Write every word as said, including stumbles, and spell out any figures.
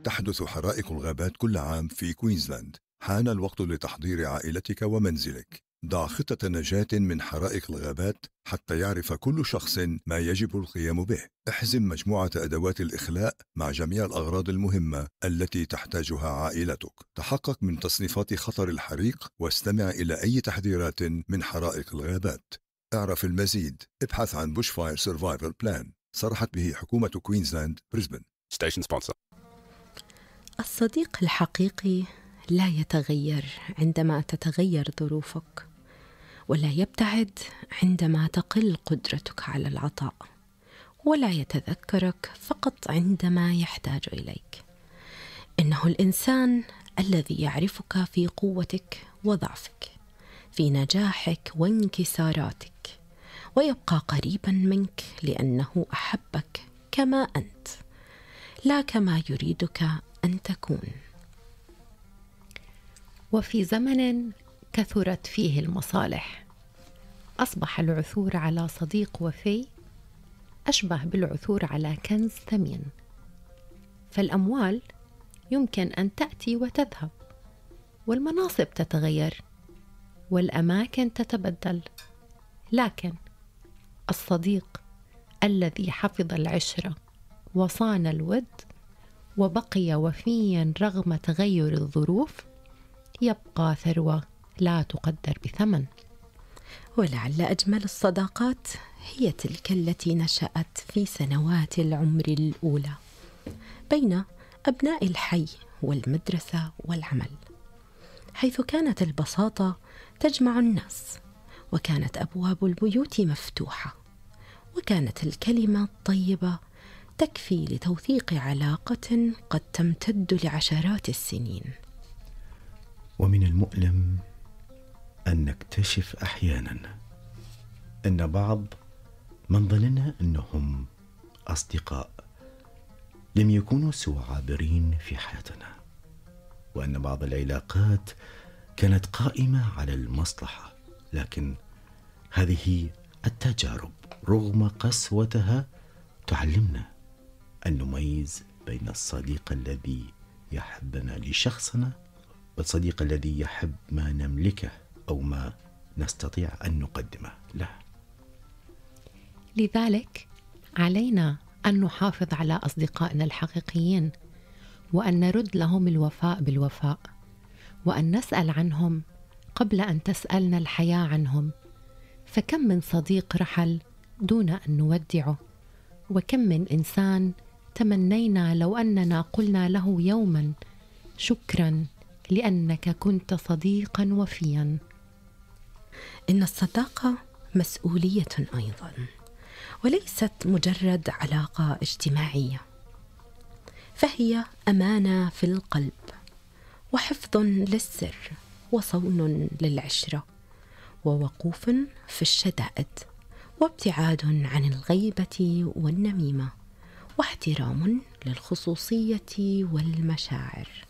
تحدث حرائق الغابات كل عام في كوينزلاند. حان الوقت لتحضير عائلتك ومنزلك. ضع خطة نجاة من حرائق الغابات حتى يعرف كل شخص ما يجب القيام به. احزم مجموعة أدوات الإخلاء مع جميع الأغراض المهمة التي تحتاجها عائلتك. تحقق من تصنيفات خطر الحريق واستمع إلى أي تحذيرات من حرائق الغابات. اعرف المزيد. ابحث عن بوش فاير سيرفايفل بلان صرحت به حكومة كوينزلاند بريسبن. Station sponsor. الصديق الحقيقي لا يتغير عندما تتغير ظروفك، ولا يبتعد عندما تقل قدرتك على العطاء، ولا يتذكرك فقط عندما يحتاج إليك. إنه الإنسان الذي يعرفك في قوتك وضعفك، في نجاحك وانكساراتك، ويبقى قريبا منك لأنه أحبك كما أنت، لا كما يريدك أن تكون. وفي زمن كثرت فيه المصالح، أصبح العثور على صديق وفي أشبه بالعثور على كنز ثمين. فالأموال يمكن أن تأتي وتذهب، والمناصب تتغير، والأماكن تتبدل، لكن الصديق الذي حفظ العشرة وصان الود وبقي وفيا رغم تغير الظروف يبقى ثروة لا تقدر بثمن. ولعل أجمل الصداقات هي تلك التي نشأت في سنوات العمر الأولى بين أبناء الحي والمدرسة والعمل، حيث كانت البساطة تجمع الناس، وكانت أبواب البيوت مفتوحة، وكانت الكلمة الطيبة تكفي لتوثيق علاقة قد تمتد لعشرات السنين. ومن المؤلم أن نكتشف أحيانا أن بعض من ظننا أنهم أصدقاء لم يكونوا سوى عابرين في حياتنا، وأن بعض العلاقات كانت قائمة على المصلحة، لكن هذه التجارب رغم قسوتها تعلمنا أن نميز بين الصديق الذي يحبنا لشخصنا والصديق الذي يحب ما نملكه أو ما نستطيع أن نقدمه له. لذلك علينا أن نحافظ على أصدقائنا الحقيقيين، وأن نرد لهم الوفاء بالوفاء، وأن نسأل عنهم قبل أن تسألنا الحياة عنهم. فكم من صديق رحل دون أن نودعه، وكم من إنسان تمنينا لو أننا قلنا له يوما شكرا لأنك كنت صديقا وفيا. إن الصداقة مسؤولية أيضا، وليست مجرد علاقة اجتماعية، فهي أمانة في القلب، وحفظ للسر، وصون للعشرة، ووقوف في الشدائد، وابتعاد عن الغيبة والنميمة، واحترام للخصوصية والمشاعر.